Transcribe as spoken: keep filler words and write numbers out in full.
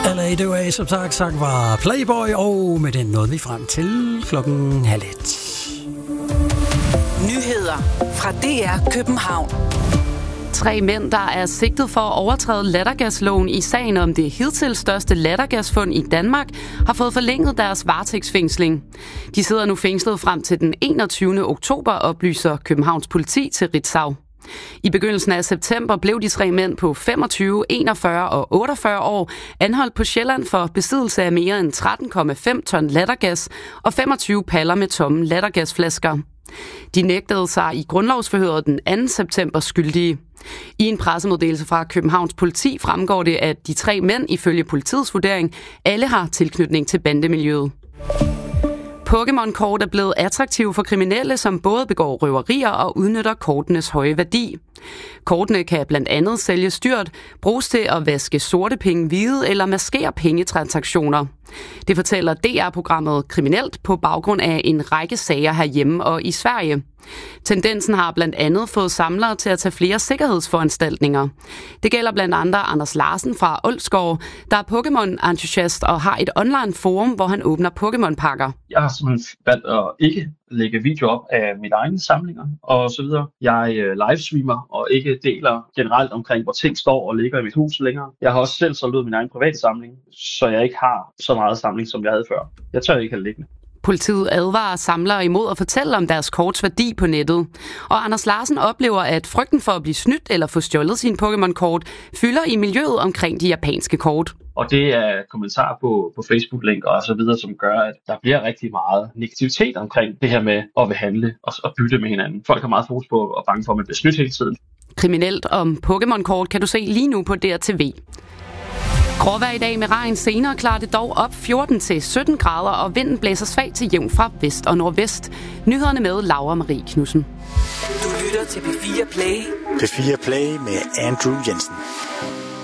L A det var som sagt, sagt var Playboy, og med den nåede vi frem til klokken halv et. Nyheder fra D R København. Tre mænd, der er sigtet for at overtræde lattergasloven i sagen om det hidtil største lattergasfund i Danmark, har fået forlænget deres varetægtsfængsling. De sidder nu fængslet frem til den enogtyvende oktober, oplyser Københavns politi til Ritzau. I begyndelsen af september blev de tre mænd på femogtyve, enogfyrre og otteogfyrre år anholdt på Sjælland for besiddelse af mere end tretten komma fem ton lattergas og femogtyve paller med tomme lattergasflasker. De nægtede sig i grundlovsforhøret den anden september skyldige. I en pressemeddelelse fra Københavns politi fremgår det, at de tre mænd ifølge politiets vurdering alle har tilknytning til bandemiljøet. Pokémon-kort er blevet attraktive for kriminelle, som både begår røverier og udnytter kortenes høje værdi. Kortene kan blandt andet sælges dyrt, bruges til at vaske sorte penge hvide eller maskere pengetransaktioner. Det fortæller D R-programmet Kriminelt på baggrund af en række sager herhjemme og i Sverige. Tendensen har blandt andet fået samlere til at tage flere sikkerhedsforanstaltninger. Det gælder blandt andre Anders Larsen fra Olsgaard, der er Pokémon-entusiast og har et online forum, hvor han åbner Pokémon-pakker. Jeg har simpelthen valgt at ikke lægge video op af mine egne samlinger og så videre. Jeg livestreamer og ikke deler generelt omkring, hvor ting står og ligger i mit hus længere. Jeg har også selv solgt ud min egen private samling, så jeg ikke har så meget samling, som jeg havde før. Jeg tør ikke have det liggende. Politiet advarer samlere imod at fortælle om deres korts værdi på nettet. Og Anders Larsen oplever, at frygten for at blive snydt eller få stjålet sine Pokémon-kort fylder i miljøet omkring de japanske kort. Og det er kommentarer på, på Facebook-link og så videre, som gør, at der bliver rigtig meget negativitet omkring det her med at vil handle og, og bytte med hinanden. Folk har meget fokus på og bange for, at man bliver snydt hele tiden. Kriminelt om Pokémon-kort kan du se lige nu på D R T V. Gråvejr i dag med regn, senere klarer det dog op fjorten til sytten grader, og vinden blæser svagt til jævn fra vest og nordvest. Nyhederne med Laura Marie Knudsen. Du lytter til P fire Play. P fire Play med Andrew Jensen.